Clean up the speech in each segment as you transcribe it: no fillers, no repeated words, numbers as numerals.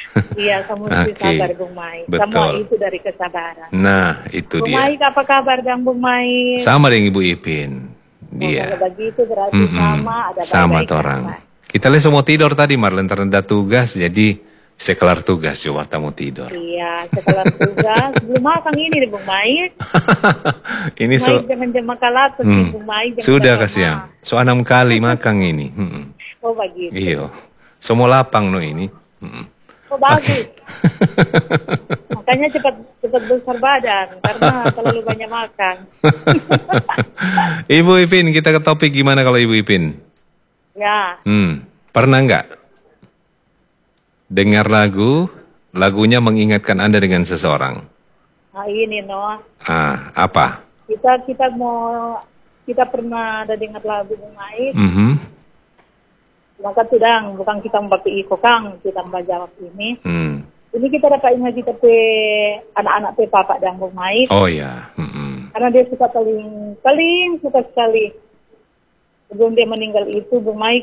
Iya, kamu mesti Oke, sabar Bung Mai. Semua betul. itu dari kesabaran. Nah, itu Bung dia. Mai, apa kabar dan Bung Mai? Sama dengan Ibu Ipin. Oh, kalau Dia. begitu berarti sama, ada Sama baik-baik orang. sama. Kita langsung mau tidur tadi, Marlen terenda tugas, jadi saya kelar tugas, coba mau tidur. Iya, setelah tugas, belum makan ini deh Bung Mai. Ini Bung Mai jangan jam makan latas nih, Bung Mai jangan sudah jam kasihan. lama. So 6 kali makan ini. Oh begitu. Iyo. Semua lapang no ini. Oh Oke. bagus. Makanya cepat besar badan karena terlalu banyak makan. Ibu Ipin, kita ke topik gimana kalau Ibu Ipin? Ya, Pernah nggak dengar lagunya mengingatkan Anda dengan seseorang? nah ini no. Apa? Kita pernah ada dengar lagu Bung Mai. Maka tudang bukan kita membagi iko Kang, kita menjawab ini. Ini kita dapat ingat kita anak-anak papa dan Bung Mai. Oh ya. Karena dia suka paling suka sekali. Sebelum dia meninggal itu Bung Mai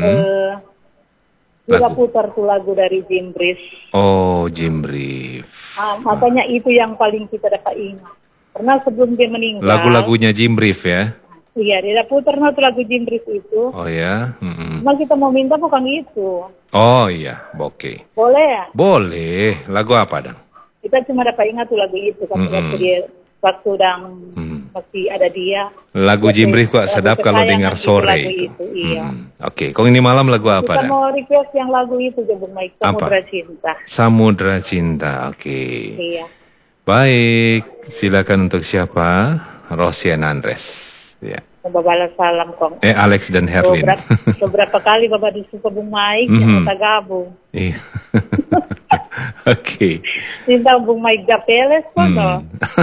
dia putar tuh lagu dari Jim Brief. Oh, Jim Brief. Makanya itu yang paling kita dapat ingat. Karena sebelum dia meninggal. Lagu-lagunya Jim Brief ya? Iya, dia putar tuh lagu Jim Brief itu. Oh ya. Cuma kita mau minta bukan itu. Oh iya, oke. Boleh ya? Boleh. Lagu apa dong? Kita cuma dapat ingat tuh lagu itu kan waktu masih ada dia. Lagu Jim Brief kok sedap kalau dengar sore itu. Iya. Oke, kau ini malam lagu apa Kita dah? mau request yang lagu itu Bung Mike, Samudra Cinta. Samudra Cinta, oke. Iya. Baik, silakan untuk siapa? Rosian Andres. Ya. Babalas salam Kong. Alex dan Herlin. Beberapa kali Bapak disuka Bung Mike yang kita gabung. Iya. Oke. Cinta Bung Mike Gapeles kok no.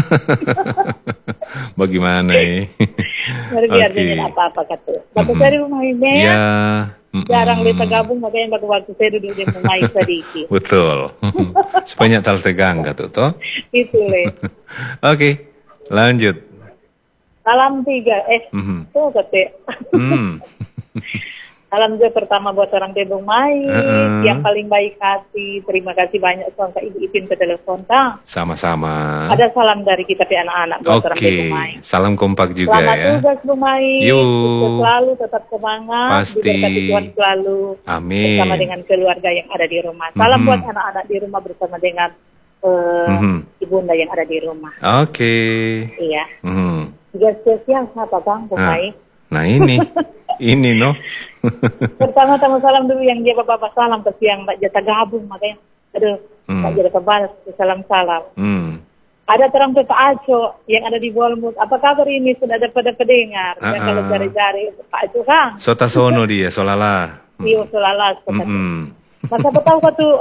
Bagaimana Biar jangan apa-apa kata. Waktu dari Bung Mike ya. Jarang kita gabung makanya waktu saya duduk di Bung Mike sedikit. Betul. Sebanyak tal tegang gitu toh. Itu le. Oke. Lanjut. Salam 3 tuh kata. Salam juga pertama buat orang Bung Mai yang paling baik hati. Terima kasih banyak sampai Ibu Ipin ke telepon Kang. Sama-sama. Ada salam dari kita pe anak-anak buat orang Bung Mai. Salam kompak juga. Selamat ya. tugas Bung Mai. Selalu tetap semangat. Pasti. Diberkati Tuhan selalu. Amin. Bersama dengan keluarga yang ada di rumah. Salam buat anak-anak di rumah bersama dengan ibunda yang ada di rumah. Oke. Iya. Juga spesial apa Bang Bung Mai? Nah ini. Ini no. Pertama-tama salam dulu yang dia bapak salam ke yang Mbak Jata gabung makanya aduh Mbak Jata kebalas salam-salam. Ada terang Pak Aco yang ada di Bournemouth. Apa kabar ini sudah ada pada pendengar? Dan kalau cari-cari Pak Aco Kang. Sota sono dia solala. Iya solala. Masa tahu kau tuh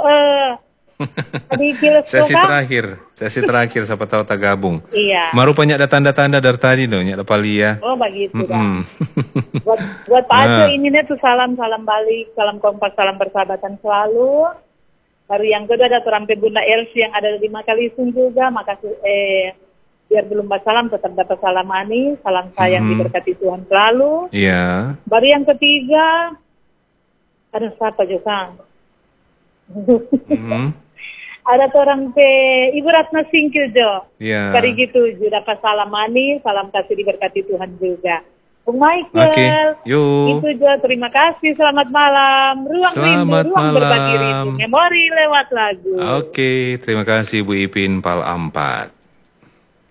Sesi terakhir siapa tahu tak gabung. Iya. Marupanya ada tanda-tanda dari tadi no, nya palia. Oh begitu dah. Buat Pak Aco ini nih tuh salam balik, salam kompak, salam persahabatan selalu. Baru yang kedua ada terampe Bunda Elsie yang ada di Makalisun juga. Makasih biar belum salam tetap dapat salam manis, salam sayang diberkati Tuhan selalu. Iya. Baru yang ketiga ada siapa juga? Ada orang Ibu Ratna Singkil Jo. Iya. Kali gitu dapat salam manis, salam kasih diberkati Tuhan juga. Bung Michael, itu juga terima kasih. Selamat malam. Ruang rindu, ruang berbagi rindu. Memori lewat lagu. Oke, terima kasih Bu Ipin Pal 4.